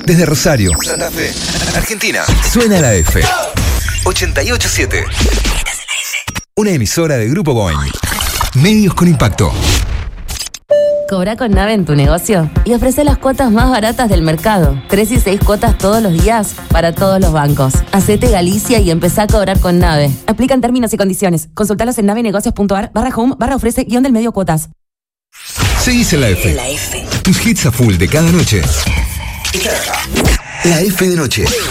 Desde Rosario, Santa Fe, Argentina, suena la F. 88.7. Una emisora de Grupo Boing. Medios con impacto. Cobra con Nave en tu negocio y ofrece las cuotas más baratas del mercado. 3 y 6 cuotas todos los días para todos los bancos. Hacete Galicia y empezá a cobrar con Nave. Aplican términos y condiciones. Consultalos en navenegocios.ar/home/ofrece _medio cuotas. Seguís en la F. La F. Tus hits a full de cada noche. La F de noche.